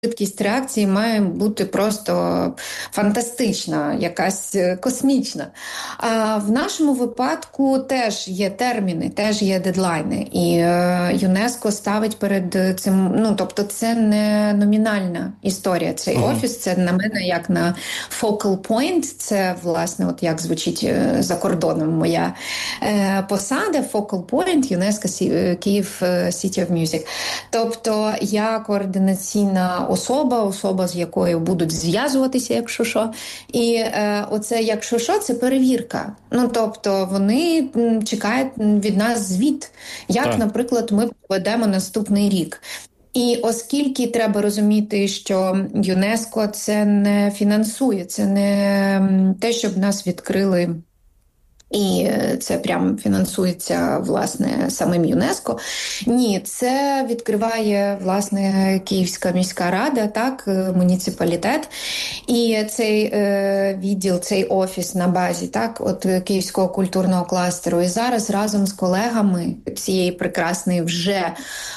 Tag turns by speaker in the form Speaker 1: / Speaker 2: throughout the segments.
Speaker 1: швидкість реакції має бути просто фантастична, якась космічна. А в нашому випадку теж є терміни, теж є дедлайни. І ЮНЕСКО ставить перед цим, тобто це не номінальна історія. Цей офіс, це на мене як на focal point, це, власне, от як звучить за кордоном моя посада, focal point, ЮНЕСКО Київ City of Music. Тобто я координаційна особа, з якою будуть зв'язуватися, якщо що. І оце, якщо що, це перевірка. Тобто вони чекають від нас звіт, як, наприклад, ми проведемо наступний рік. І оскільки треба розуміти, що ЮНЕСКО це не фінансує, це не те, щоб нас відкрили і це прям фінансується, власне, самим ЮНЕСКО. Ні, це відкриває, власне, Київська міська рада, так, муніципалітет. І цей відділ, цей офіс на базі, так, от Київського культурного кластеру. І зараз разом з колегами цієї прекрасної вже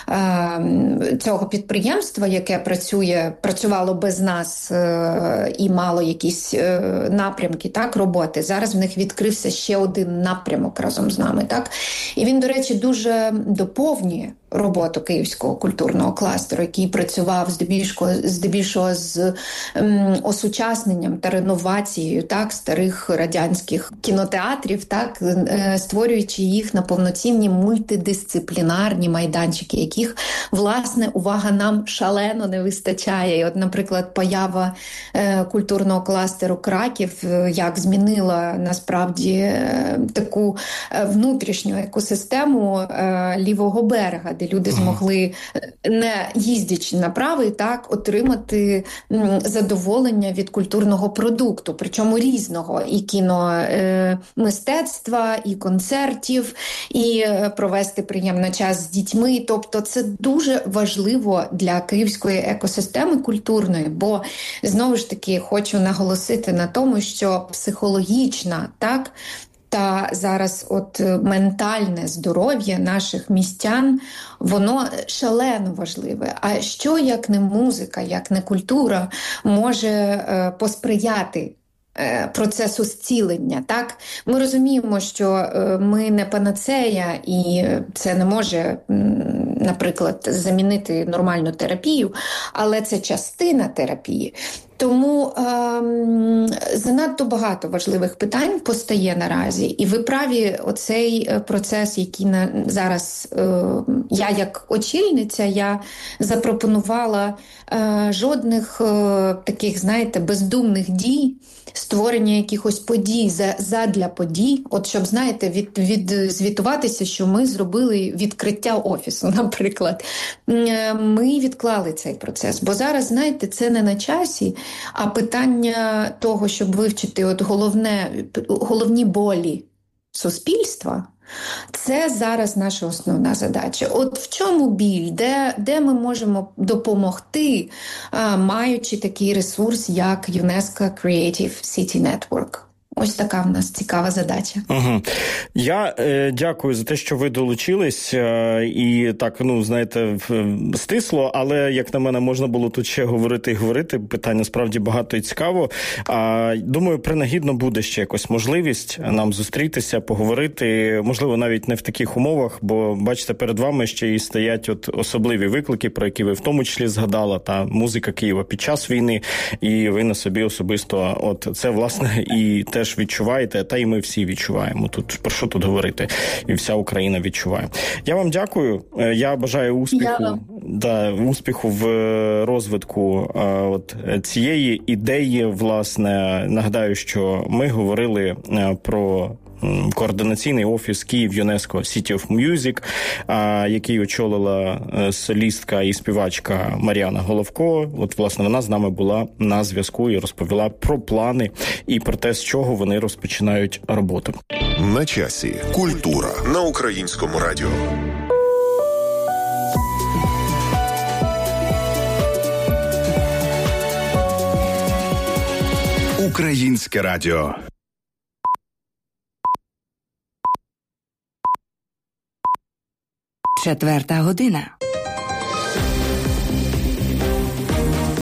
Speaker 1: цього підприємства, яке працювало без нас і мало якісь напрямки, так, роботи. Зараз в них відкрився ще один напрямок разом з нами, так? І він, до речі, дуже доповнює роботу Київського культурного кластеру, який працював здебільшого з осучасненням та реновацією, так, старих радянських кінотеатрів, так, створюючи їх на повноцінні мультидисциплінарні майданчики, яких, власне, увага, нам шалено не вистачає. І от, наприклад, поява культурного кластеру Краків, як змінила, насправді, таку внутрішню екосистему лівого берега, де люди змогли, не їздячи на правий, так, отримати задоволення від культурного продукту, причому різного, і кіномистецтва, і концертів, і провести приємний час з дітьми. Тобто це дуже важливо для київської екосистеми культурної, бо, знову ж таки, хочу наголосити на тому, що психологічна, так, та зараз от ментальне здоров'я наших містян, воно шалено важливе. А що, як не музика, як не культура, може посприяти процесу зцілення, так? Ми розуміємо, що ми не панацея, і це не може, наприклад, замінити нормальну терапію, але це частина терапії. Тому занадто багато важливих питань постає наразі. І ви праві, оцей процес, який зараз я як очільниця, я запропонувала жодних таких, знаєте, бездумних дій, створення якихось подій задля подій. От щоб, знаєте, відзвітуватися, що ми зробили відкриття офісу, наприклад. Ми відклали цей процес. Бо зараз, знаєте, це не на часі, а питання того, щоб вивчити от головні болі суспільства, це зараз наша основна задача. От в чому біль, де ми можемо допомогти, маючи такий ресурс, як UNESCO Creative City Network. Ось така в нас цікава задача.
Speaker 2: Угу. Я дякую за те, що ви долучились. І так, знаєте, стисло, але, як на мене, можна було тут ще говорити і говорити. Питання справді багато і цікаво. Думаю, принагідно буде ще якось можливість нам зустрітися, поговорити. Можливо, навіть не в таких умовах, бо, бачите, перед вами ще і стоять от особливі виклики, про які ви в тому числі згадала, та музика Києва під час війни, і ви на собі особисто от це, власне, і теж відчуваєте, та й ми всі відчуваємо. Тут про що тут говорити? І вся Україна відчуває. Я вам дякую. Я бажаю успіху в розвитку от цієї ідеї, власне. Нагадаю, що ми говорили про координаційний офіс Київ ЮНЕСКО City of Music, який очолила солістка і співачка Мар'яна Головко. От, власне, вона з нами була на зв'язку і розповіла про плани і про те, з чого вони розпочинають роботу.
Speaker 3: На часі. Культура на Українському радіо. Українське радіо.
Speaker 4: 4:00.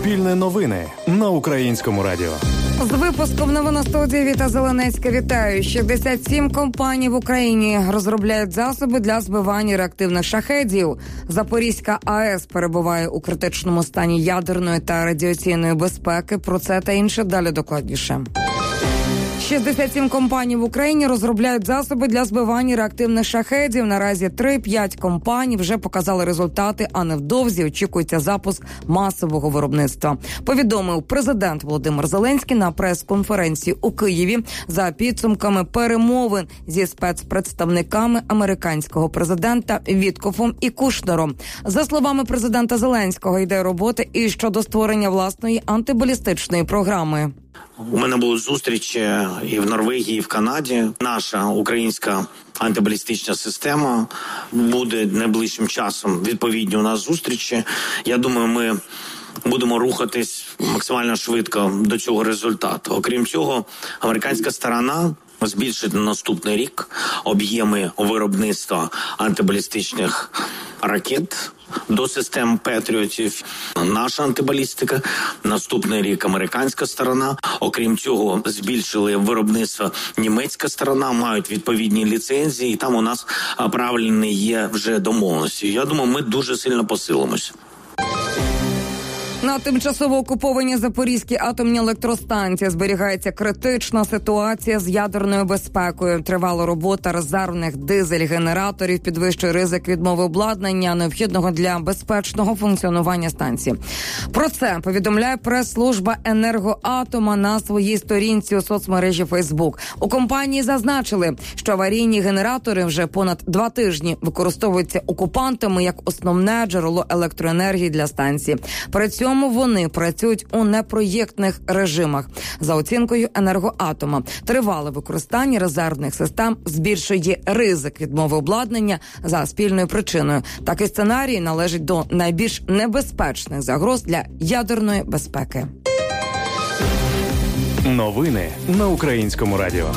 Speaker 4: Суспільне новини на Українському радіо.
Speaker 5: З випуском новин на студії Віта Зеленецька. Вітаю. 67 компаній в Україні розробляють засоби для збивання реактивних шахедів. Запорізька АЕС перебуває у критичному стані ядерної та радіаційної безпеки. Про це та інше далі докладніше. 67 компаній в Україні розробляють засоби для збивання реактивних шахедів. Наразі 3-5 компаній вже показали результати, а невдовзі очікується запуск масового виробництва. Повідомив президент Володимир Зеленський на прес-конференції у Києві за підсумками перемовин зі спецпредставниками американського президента Віткофом і Кушнером. За словами президента Зеленського, йде робота і щодо створення власної антибалістичної програми.
Speaker 6: У мене були зустрічі і в Норвегії, і в Канаді. Наша українська антибалістична система буде найближчим часом. Відповідні у нас зустрічі. Я думаю, ми будемо рухатись максимально швидко до цього результату. Окрім цього, американська сторона збільшить на наступний рік об'єми виробництва антибалістичних ракет до систем Петріотів. Наша антибалістика, наступний рік американська сторона. Окрім цього, збільшили виробництво німецька сторона, мають відповідні ліцензії, і там у нас правильні є вже домовленості. Я думаю, ми дуже сильно посилимося.
Speaker 5: На тимчасово окупованій Запорізькій атомній електростанції зберігається критична ситуація з ядерною безпекою. Тривала робота резервних дизель-генераторів, підвищує ризик відмови обладнання, необхідного для безпечного функціонування станції. Про це повідомляє прес-служба «Енергоатома» на своїй сторінці у соцмережі Facebook. У компанії зазначили, що аварійні генератори вже понад 2 тижні використовуються окупантами як основне джерело електроенергії для станції. При цьому вони працюють у непроєктних режимах. За оцінкою «Енергоатома», тривале використання резервних систем збільшує ризик відмови обладнання за спільною причиною. Такий сценарій належить до найбільш небезпечних загроз для ядерної безпеки.
Speaker 4: Новини на Українському радіо.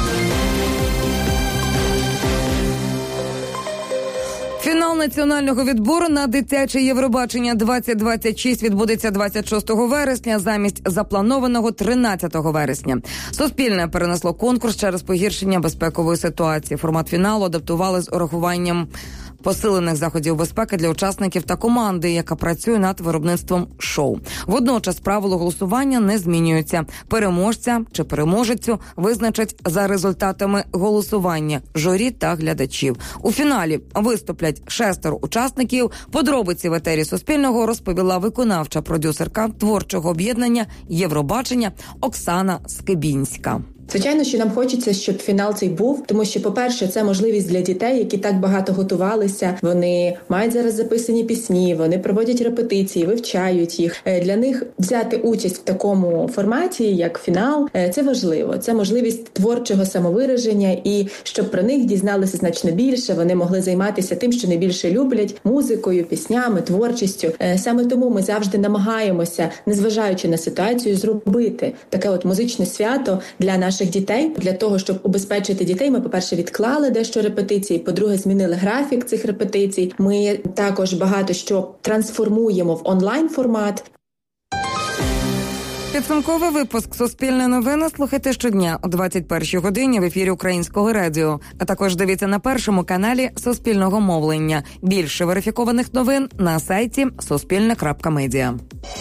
Speaker 5: Фінал національного відбору на дитяче Євробачення 2026 відбудеться 26 вересня замість запланованого 13 вересня. Суспільне перенесло конкурс через погіршення безпекової ситуації. Формат фіналу адаптували з урахуванням посилених заходів безпеки для учасників та команди, яка працює над виробництвом шоу. Водночас правила голосування не змінюються. Переможця чи переможецю визначать за результатами голосування журі та глядачів. У фіналі виступлять 6 учасників. Подробиці в етері Суспільного розповіла виконавча продюсерка творчого об'єднання Євробачення Оксана Скибінська.
Speaker 7: Звичайно, що нам хочеться, щоб фінал цей був, тому що, по-перше, це можливість для дітей, які так багато готувалися. Вони мають зараз записані пісні, вони проводять репетиції, вивчають їх. Для них взяти участь в такому форматі, як фінал, це важливо. Це можливість творчого самовираження і щоб про них дізналися значно більше, вони могли займатися тим, що найбільше люблять – музикою, піснями, творчістю. Саме тому ми завжди намагаємося, незважаючи на ситуацію, зробити таке от музичне свято для наших дітей. Для того, щоб убезпечити дітей, ми, по-перше, відклали дещо репетицій, по-друге, змінили графік цих репетицій. Ми також багато що трансформуємо в онлайн-формат.
Speaker 5: Підсумковий випуск «Суспільне новини» слухайте щодня о 21-й годині в ефірі Українського радіо. А також дивіться на першому каналі Суспільного мовлення. Більше верифікованих новин на сайті suspilne.media.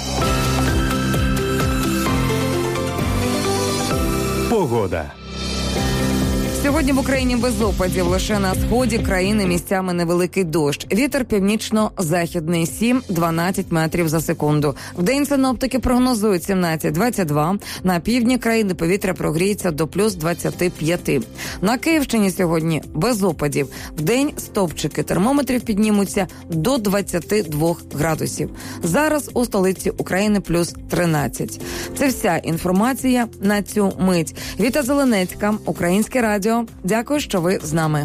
Speaker 4: Погода.
Speaker 5: Сьогодні в Україні без опадів. Лише на сході країни місцями невеликий дощ. Вітер північно-західний 7-12 метрів за секунду. Вдень синоптики прогнозують 17-22. На півдні країни повітря прогріється до плюс 25. На Київщині сьогодні без опадів. Вдень стовпчики термометрів піднімуться до 22 градусів. Зараз у столиці України плюс 13. Це вся інформація на цю мить. Віта Зеленецька, Українське радіо. Дякую, що ви з нами.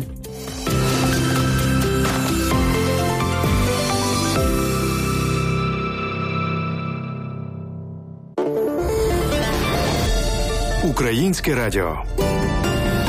Speaker 4: Українське радіо.